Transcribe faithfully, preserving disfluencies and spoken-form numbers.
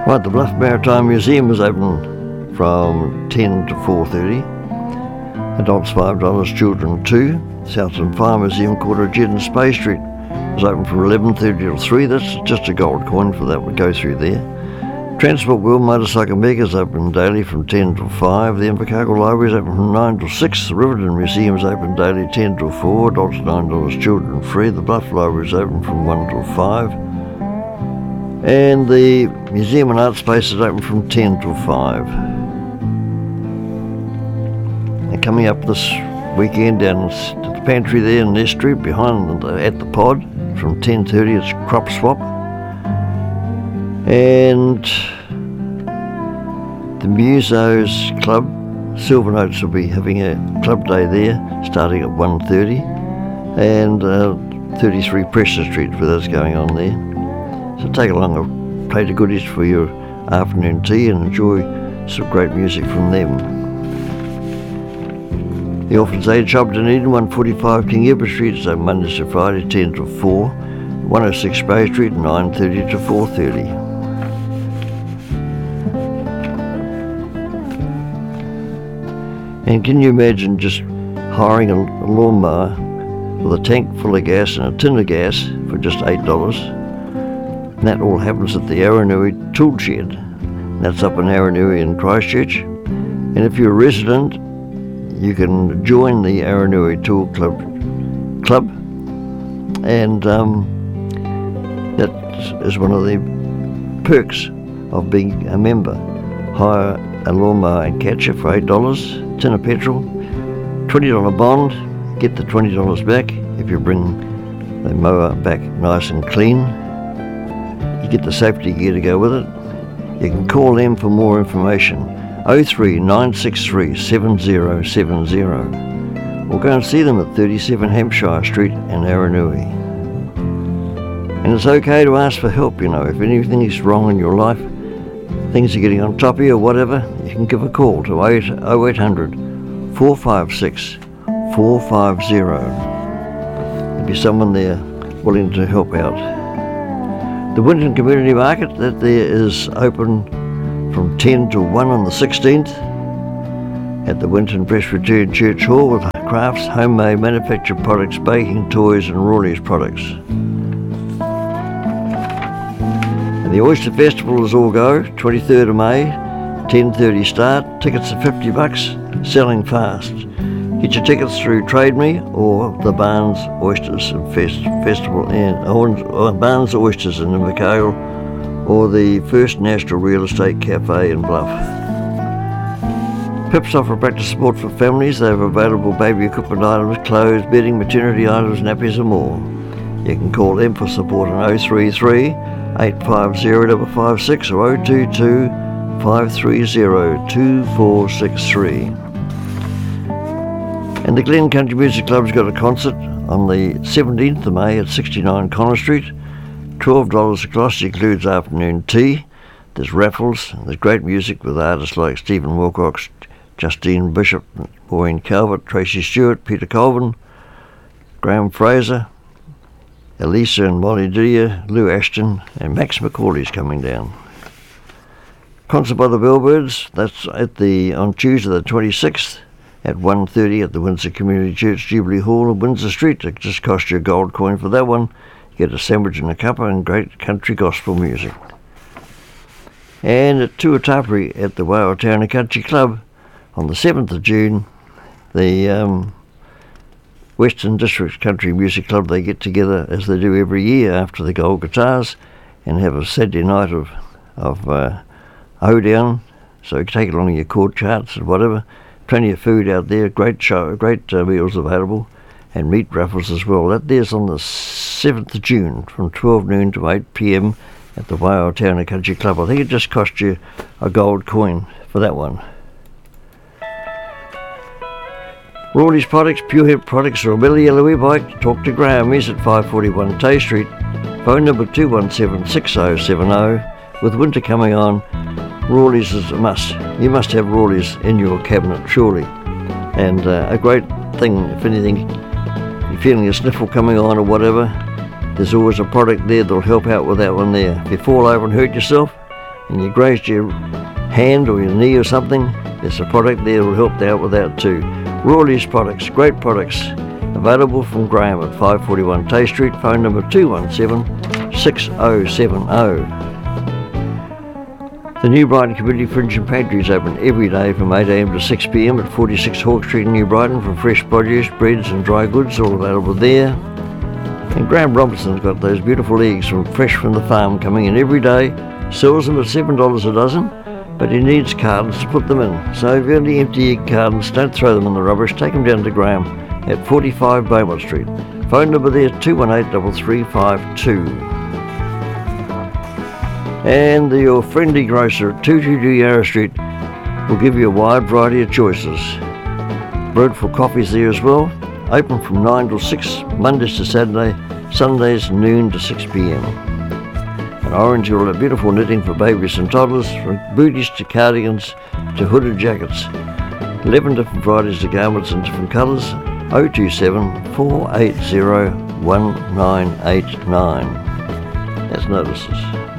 Right, the Bluff Maritime Museum is open from ten to four thirty. Adults five dollars, children two. Southland Fire Museum, quarter Jed and Spey Street, is open from eleven thirty till three. That's just a gold coin for that would go through there. Transport World Motorcycle Mega is open daily from ten till five. The Invercargill Library is open from nine till six. The Riverton Museum is open daily ten till four. Adults nine dollars, children free. The Bluff Library is open from one till five. And the Museum and Art Space is open from ten till five. And coming up this weekend down to the pantry there in Ness Street behind the, at the pod from ten thirty, it's Crop Swap. And the Musos Club, Silver Notes, will be having a club day there starting at one thirty, and uh, thirty-three Preston Street where that's going on there. So take along a plate of goodies for your afternoon tea and enjoy some great music from them. The Orphans Aid Shop Dunedin, one forty-five King Edward Street, is open Mondays to Friday, ten to four. one oh six Bay Street, nine thirty to four thirty. And can you imagine just hiring a lawnmower with a tank full of gas and a tin of gas for just eight dollars? And that all happens at the Aranui Tool Shed. That's up in Aranui in Christchurch. And if you're a resident, you can join the Aranui Tool Club, Club and um, that is one of the perks of being a member. Hire a lawnmower and catcher for eight dollars, tin of petrol, twenty dollars bond, get the twenty dollars back if you bring the mower back nice and clean. You get the safety gear to go with it. You can call them for more information, oh three nine six three seven oh seven oh, or go and see them at thirty-seven Hampshire Street in Aranui. And it's okay to ask for help, you know, if anything is wrong in your life, things are getting on top of you or whatever, you can give a call to oh eight hundred, four five six, four five oh. There'll be someone there willing to help out. The Winton Community Market, that there is open from ten to one on the sixteenth at the Winton Presbyterian Church Hall with crafts, homemade manufactured products, baking, toys and Rawley's products. And the Oyster Festival is all go, twenty-third of May, ten thirty start. Tickets are fifty bucks, selling fast. Get your tickets through Trade Me or the Barnes Oysters and Fest, Festival in or Barnes Oysters in Invercargill, or the First National Real Estate Cafe in Bluff. Pips offer practice support for families. They have available baby equipment items, clothes, bedding, maternity items, nappies and more. You can call them for support on oh three three, eight five oh, five five six or oh two two, five three oh, two four six three. And the Glen Country Music Club's got a concert on the seventeenth of May at sixty-nine Connor Street. twelve dollars a cost, includes afternoon tea. There's raffles, and there's great music with artists like Stephen Wilcox, Justine Bishop, Maureen Calvert, Tracy Stewart, Peter Colvin, Graham Fraser, Elisa and Molly Didier, Lou Ashton, and Max McCauley's coming down. Concert by the Bellbirds, that's at the on Tuesday the twenty-sixth at one thirty at the Windsor Community Church Jubilee Hall in Windsor Street. It just cost you a gold coin for that one. You get a sandwich and a cuppa and great country gospel music. And at Tuatapere at the Waiotana Country Club on the seventh of June, the um, Western District Country Music Club, they get together as they do every year after the Gold Guitars and have a Saturday night of, of uh, hoedown. So you can take along your chord charts and whatever. Plenty of food out there, great show, great uh, meals available, and meat raffles as well. That there's on the seventh of June from twelve noon to eight p.m. at the Waiotana Country Club. I think it just cost you a gold coin for that one. Rawley's Products, Pure Hemp Products, or Amelia Yellow Bike. Talk to Graham. He's at five forty-one Tay Street. Phone number two one seven, six oh seven oh. With winter coming on, Rawley's is a must. You must have Rawley's in your cabinet, surely. And uh, a great thing, if anything, you're feeling a sniffle coming on or whatever, there's always a product there that'll help out with that one there. If you fall over and hurt yourself, and you grazed your hand or your knee or something, there's a product there that will help out with that too. Rawley's products, great products, available from Graham at five forty-one Tay Street, phone number two one seven, six oh seven oh. The New Brighton Community Fringe and Pantry is open every day from eight a m to six p m at forty-six Hawke Street in New Brighton for fresh produce, breads and dry goods, all available there. And Graham Robinson's got those beautiful eggs from fresh from the farm coming in every day, sells them at seven dollars a dozen, but he needs cartons to put them in. So if you have any empty egg cartons, don't throw them in the rubbish, take them down to Graham at forty-five Beaumont Street. Phone number there two one eight, three three five two. And the, your friendly grocer at two twenty-two Yarra Street will give you a wide variety of choices. Bread for coffees there as well. Open from nine till six, Mondays to Saturday, Sundays noon to six p m. And Orange got all that beautiful knitting for babies and toddlers, from booties to cardigans to hooded jackets. eleven different varieties of garments in different colours. oh two seven, four eight zero, one nine eight nine. That's notices.